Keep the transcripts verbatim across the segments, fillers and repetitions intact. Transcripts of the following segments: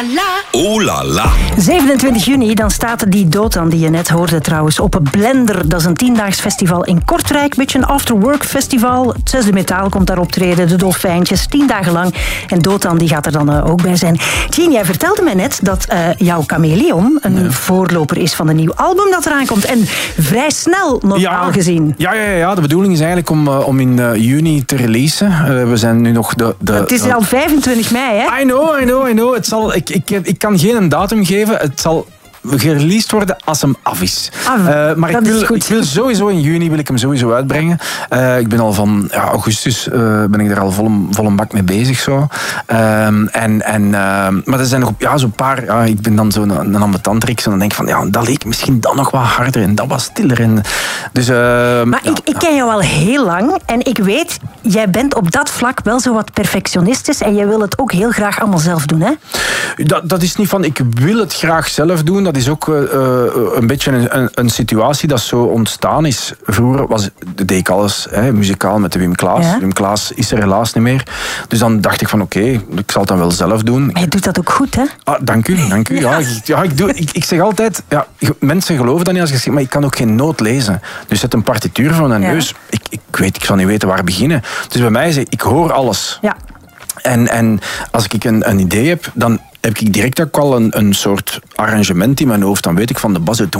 Oh la la. zevenentwintig juni, dan staat die Dotan die je net hoorde trouwens op een Blender. Dat is een tiendaags festival in Kortrijk. Een beetje een afterwork festival. Het Zesde Metaal komt daar optreden, de Dolfijntjes, tien dagen lang. En Dotan die gaat er dan uh, ook bij zijn. Jean, jij vertelde mij net dat uh, jouw Chameleon een ja. voorloper is van een nieuw album dat eraan komt. En vrij snel, normaal ja, gezien. Ja, ja, ja, de bedoeling is eigenlijk om, uh, om in uh, juni te releasen. Uh, we zijn nu nog de... de het is uh, al vijfentwintig mei, hè? I know, I know, I know. Het zal, ik, ik, ik kan geen datum geven. Het zal gereleased worden als hem af is. Ah, uh, maar ik wil, goed. ik wil sowieso in juni wil ik hem sowieso uitbrengen. Uh, ik ben al van ja, augustus uh, ben ik er al vol een, vol een bak mee bezig. Zo. Uh, en, en, uh, maar er zijn nog ja, zo'n paar... Ja, ik ben dan zo'n een, een ambetantrix en dan denk ik van ja, dat leek misschien dan nog wat harder en dat was stiller. En, dus, uh, maar ja, ik, ik ken jou al heel lang en ik weet, jij bent op dat vlak wel zo wat perfectionistisch en jij wil het ook heel graag allemaal zelf doen, hè? Dat, dat is niet van ik wil het graag zelf doen. Dat is ook uh, een beetje een, een, een situatie dat zo ontstaan is. Vroeger was, deed ik alles hè, muzikaal met de Wim Klaas. Ja. Wim Klaas is er helaas niet meer. Dus dan dacht ik van oké, okay, ik zal het dan wel zelf doen. Maar je doet dat ook goed, hè? Ah, dank u, dank u. Ja, ja, ik, ja, ik, doe, ik, ik zeg altijd, ja, mensen geloven dat niet als ik zeg, maar ik kan ook geen noot lezen. Dus zet een partituur voor mijn ja. neus. Ik, ik weet, ik zal niet weten waar beginnen. Dus bij mij is ik hoor alles. Ja. En, en als ik een, een idee heb, dan heb ik direct ook al een, een soort arrangement in mijn hoofd. Dan weet ik van de bas. En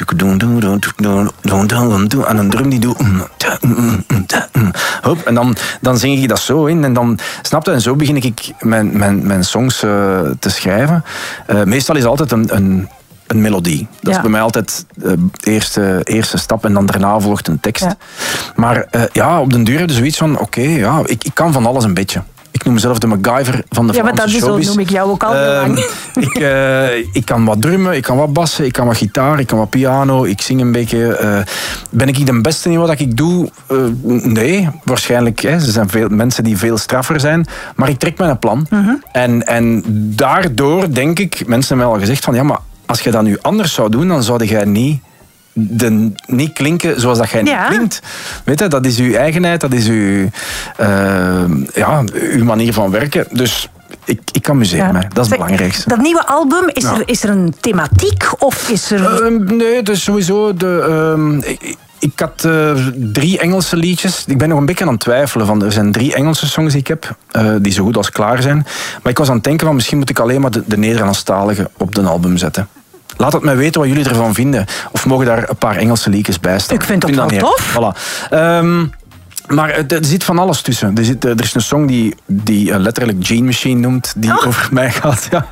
een drum die doet. Hop, en dan, dan zing ik dat zo in. En dan snap je, en zo begin ik mijn, mijn, mijn songs uh, te schrijven. Uh, meestal is het altijd een, een, een melodie. Dat ja. is bij mij altijd de eerste, eerste stap. En dan daarna volgt een tekst. Ja. Maar uh, ja, op den duur heb je zoiets van... Oké, okay, ja, ik, ik kan van alles een beetje. Ik noem mezelf de MacGyver van de ja, Franse showbiz. Ja, maar dat is zo noem ik jou ook al heel lang. Uh, ik, uh, ik kan wat drummen, ik kan wat bassen, ik kan wat gitaar, ik kan wat piano, ik zing een beetje. Uh, ben ik de beste in wat ik doe? Uh, nee, waarschijnlijk. Hè. Er zijn veel mensen die veel straffer zijn. Maar ik trek mijn plan. Mm-hmm. En, en daardoor denk ik, mensen hebben mij al gezegd van ja, maar als je dat nu anders zou doen, dan zou jij niet... De, niet klinken zoals dat jij ja. niet klinkt. Weet je, dat is uw eigenheid, dat is uw, uh, ja, uw manier van werken. Dus ik, ik amuseer ja. mij, dat is het belangrijkste. Dat nieuwe album, is, ja. er, is er een thematiek? Of is er... Uh, nee, dus sowieso... De, uh, ik, Ik had uh, drie Engelse liedjes. Ik ben nog een beetje aan het twijfelen. Van, er zijn drie Engelse songs die ik heb, uh, die zo goed als klaar zijn. Maar ik was aan het denken van misschien moet ik alleen maar de, de Nederlandstalige op de album zetten. Laat het mij weten wat jullie ervan vinden. Of mogen daar een paar Engelse liedjes bij staan? Ik vind dat, vind dat wel tof. Voilà. Um, maar er zit van alles tussen. Er, zit, er is een song die, die letterlijk Gene Machine noemt, die oh. over mij gaat. Ja.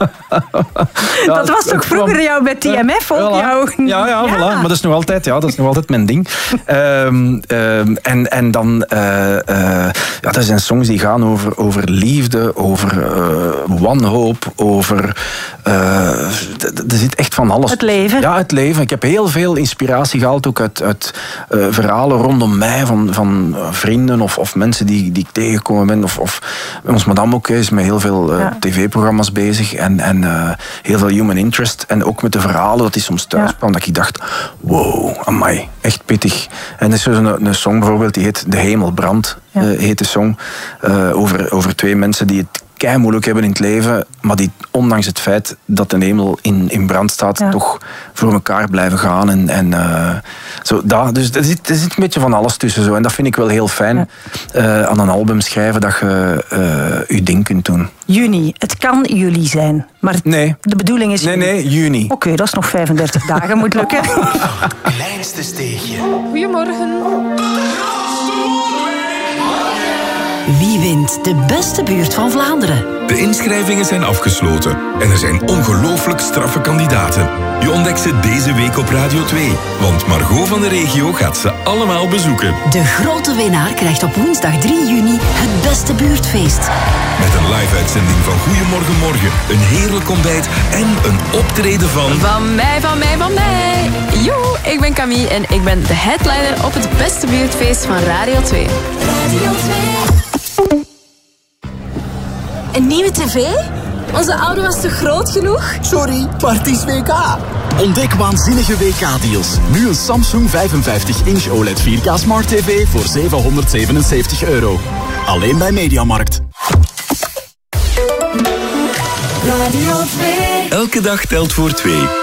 Ja, dat was toch vroeger van, jou bij T M F? Ook voilà. jou? Ja, ja, ja. Voilà. Maar dat is nog altijd, ja, dat is nog altijd mijn ding. um, um, en, en dan... Uh, uh, ja, er zijn songs die gaan over, over liefde, over uh, wanhoop, over... Uh, er zit echt van alles. Het leven. Ja, het leven. Ik heb heel veel inspiratie gehaald, ook uit, uit uh, verhalen rondom mij, van... van vrienden of, of mensen die, die ik tegengekomen ben. Of, of ons madame ook is met heel veel uh, ja. tv-programma's bezig. En, en uh, heel veel human interest. En ook met de verhalen dat hij soms thuis ja. kwam. Dat ik dacht, wow, amai, echt pittig. En er is een, een song bijvoorbeeld, die heet De Hemel Brandt. Ja. Uh, heet de song. Uh, over, over twee mensen die het kei moeilijk hebben in het leven, maar die ondanks het feit dat de hemel in, in brand staat, ja. toch voor elkaar blijven gaan. En, en, uh, zo, dat, dus er zit, er zit een beetje van alles tussen. Zo. En dat vind ik wel heel fijn ja. uh, aan een album schrijven, dat je uh, je ding kunt doen. Juni, het kan juli zijn. Maar het, nee. de bedoeling is... Nee, nee, juni. Oké, okay, dat is nog vijfendertig dagen, moet lukken. Kleinste steegje. Goedemorgen. Wie wint de beste buurt van Vlaanderen? De inschrijvingen zijn afgesloten en er zijn ongelooflijk straffe kandidaten. Je ontdekt ze deze week op Radio twee, want Margot van de regio gaat ze allemaal bezoeken. De grote winnaar krijgt op woensdag drie juni het beste buurtfeest. Met een live-uitzending van Goedemorgen Morgen, een heerlijk ontbijt en een optreden van... Van mij, van mij, van mij. Joe, ik ben Camille en ik ben de headliner op het beste buurtfeest van Radio twee. Radio twee. Een nieuwe tv? Onze oude was te groot genoeg? Sorry, maar het is W K. Ontdek waanzinnige W K-deals. Nu een Samsung vijfenvijftig inch O L E D vier K Smart T V voor zevenhonderdzevenenzeventig euro. Alleen bij Mediamarkt. Radio twee. Elke dag telt voor twee.